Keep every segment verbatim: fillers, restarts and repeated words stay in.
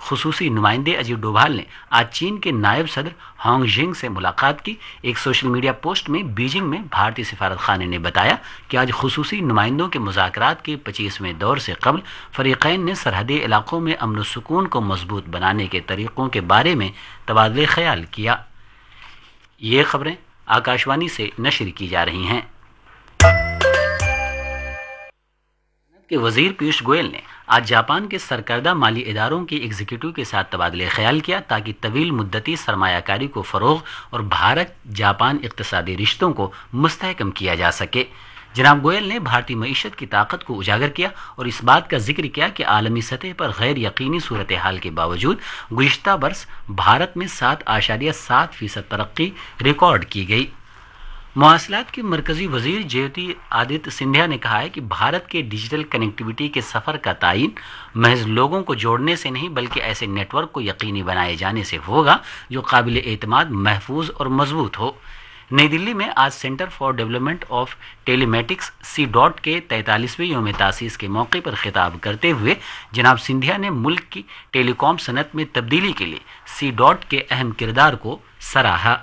خصوصی نمائندے اجیت ڈوبھال نے آج چین کے نائب صدر ہانگ جھنگ سے ملاقات کی. ایک سوشل میڈیا پوسٹ میں بیجنگ میں بھارتی سفارت خانے نے بتایا کہ آج خصوصی نمائندوں کے مذاکرات کے پچیسویں دور سے قبل فریقین نے سرحدی علاقوں میں امن و سکون کو مضبوط بنانے کے طریقوں کے بارے میں تبادلہ خیال کیا. یہ خبریں آکاشوانی سے نشر کی جا رہی ہیں. کہ وزیر پیوش گوئل نے آج جاپان کے سرکردہ مالی اداروں کے ایگزیکٹو کے ساتھ تبادلہ خیال کیا تاکہ طویل مدتی سرمایہ کاری کو فروغ اور بھارت جاپان اقتصادی رشتوں کو مستحکم کیا جا سکے. جناب گوئل نے بھارتی معیشت کی طاقت کو اجاگر کیا اور اس بات کا ذکر کیا کہ عالمی سطح پر غیر یقینی صورتحال کے باوجود گزشتہ برس بھارت میں سات اشاریہ سات فیصد ترقی ریکارڈ کی گئی. مواصلات کے مرکزی وزیر جیوتی آدتیہ سندھیا نے کہا ہے کہ بھارت کے ڈیجیٹل کنیکٹیویٹی کے سفر کا تعین محض لوگوں کو جوڑنے سے نہیں بلکہ ایسے نیٹ ورک کو یقینی بنائے جانے سے ہوگا جو قابل اعتماد، محفوظ اور مضبوط ہو. نئی دلی میں آج centre for development of tele میٹکس C dot کے تینتالیسویں یوم تاسیس کے موقع پر خطاب کرتے ہوئے جناب سندھیا نے ملک کی ٹیلی کام صنعت میں تبدیلی کے لیے سی ڈاٹ کے اہم کردار کو سراہا.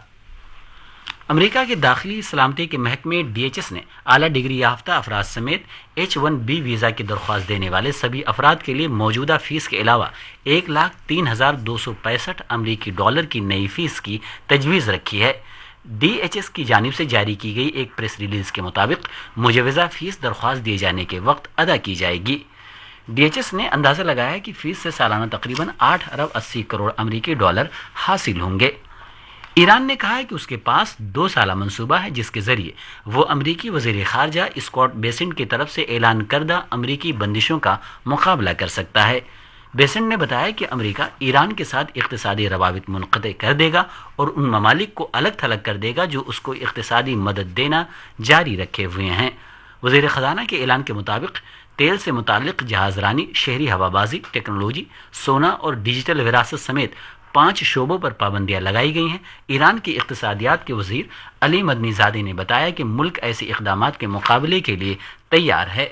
امریکہ کے داخلی سلامتی کے محکمے ڈی ایچ ایس نے اعلیٰ ڈگری یافتہ افراد سمیت ایچ ون بی ویزا کی درخواست دینے والے سبھی افراد کے لیے موجودہ فیس کے علاوہ ایک لاکھ تین ہزار دو سو پینسٹھ امریکی ڈالر کی نئی فیس کی تجویز رکھی ہے. ڈی ایچ ایس کی جانب سے جاری کی گئی ایک پریس ریلیز کے مطابق مجوزہ فیس درخواست دیے جانے کے وقت ادا کی جائے گی. ڈی ایچ ایس نے اندازہ لگایا کہ فیس سے سالانہ تقریباً آٹھ ارب اسی کروڑ امریکی ڈالر حاصل ہوں گے. ایران نے کہا ہے کہ اس کے پاس دو سالہ منصوبہ ہے جس کے ذریعے وہ امریکی وزیر خارجہ اسکاٹ بیسنٹ کی طرف سے اعلان کردہ امریکی بندشوں کا مقابلہ کر سکتا ہے. بیسنٹ نے بتایا کہ امریکہ ایران کے ساتھ اقتصادی روابط منقطع کر دے گا اور ان ممالک کو الگ تھلگ کر دے گا جو اس کو اقتصادی مدد دینا جاری رکھے ہوئے ہیں. وزیر خزانہ کے اعلان کے مطابق تیل سے متعلق جہاز رانی، شہری ہوابازی، ٹیکنالوجی، سونا اور ڈیجیٹل وراثت سمیت پانچ شعبوں پر پابندیاں لگائی گئی ہیں. ایران کی اقتصادیات کے وزیر علی مدنی زادی نے بتایا کہ ملک ایسے اقدامات کے مقابلے کے لیے تیار ہے.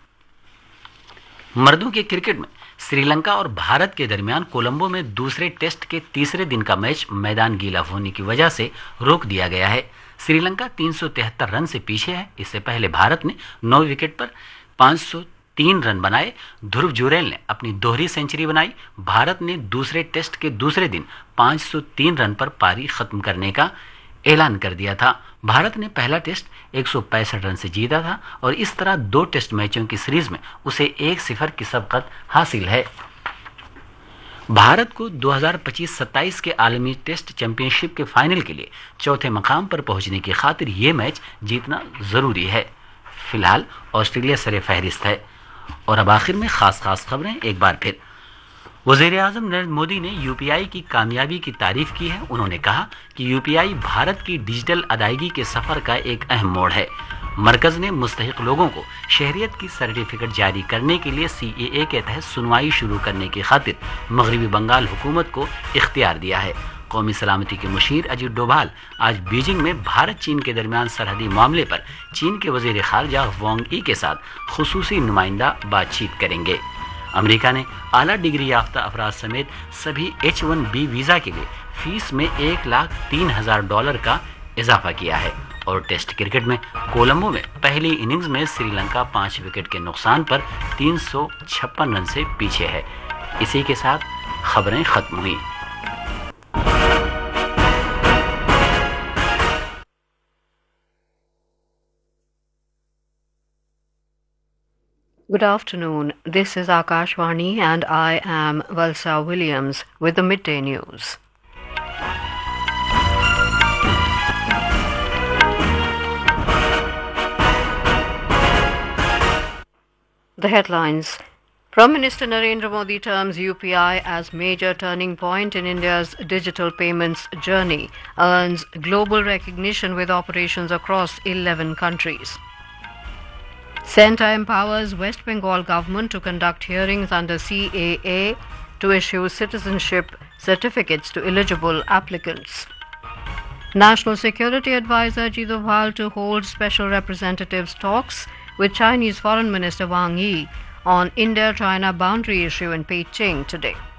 مردوں کے کرکٹ میں سری لنکا اور بھارت کے درمیان کولمبو میں دوسرے ٹیسٹ کے تیسرے دن کا میچ میدان گیلا ہونے کی وجہ سے روک دیا گیا ہے. سری لنکا تین سو تہتر رن سے پیچھے ہے. اس سے پہلے بھارت نے نو وکٹ پر پانچ سو تین رن بنائے. دھرو جوریل نے اپنی دوہری سینچری بنائی. بھارت نے دوسرے ٹیسٹ کے دوسرے دن پانچ سو تین رن پر پاری ختم کرنے کا اعلان کر دیا تھا. بھارت نے پہلا ٹیسٹ ایک سو پینسٹھ رن سے جیتا تھا اور اس طرح دو ٹیسٹ میچوں کی سیریز میں اسے ایک صفر کی سبقت حاصل ہے. بھارت کو دو ہزار پچیس ستائیس کے عالمی ٹیسٹ چیمپئن شپ کے فائنل کے لیے چوتھے مقام پر پہنچنے کی خاطر یہ میچ جیتنا ضروری ہے. فی الحال آسٹریلیا سر فہرست ہے. اور اب آخر میں خاص خاص خبریں ایک بار پھر. وزیر اعظم نریندر مودی نے یو پی آئی کی کامیابی کی تعریف کی ہے. انہوں نے کہا کہ یو پی آئی بھارت کی ڈیجیٹل ادائیگی کے سفر کا ایک اہم موڑ ہے. مرکز نے مستحق لوگوں کو شہریت کی سرٹیفکیٹ جاری کرنے کے لیے سی اے اے کے تحت سنوائی شروع کرنے کی خاطر مغربی بنگال حکومت کو اختیار دیا ہے. قومی سلامتی کے مشیر اجیت ڈوبھال آج بیجنگ میں بھارت چین کے درمیان سرحدی معاملے پر چین کے وزیر خارجہ وانگ ای کے ساتھ خصوصی نمائندہ بات چیت کریں گے. امریکہ نے اعلیٰ ڈگری یافتہ افراد سمیت سبھی ایچ ون بی ویزا کے لیے فیس میں ایک لاکھ تین ہزار ڈالر کا اضافہ کیا ہے. اور ٹیسٹ کرکٹ میں کولمبو میں پہلی اننگز میں سری لنکا پانچ وکٹ کے نقصان پر تین سو چھپن رن سے پیچھے ہے. اسی کے ساتھ خبریں ختم ہوئیں. Good afternoon. This is Akashvani and I am Valsa Williams with the midday news. The headlines. Prime Minister Narendra Modi terms U P I as major turning point in India's digital payments journey, earns global recognition with operations across eleven countries. Centre empowers West Bengal government to conduct hearings under C A A to issue citizenship certificates to eligible applicants. National Security Advisor Ajit Doval to hold special representatives talks with Chinese Foreign Minister Wang Yi on India-China boundary issue in Beijing today.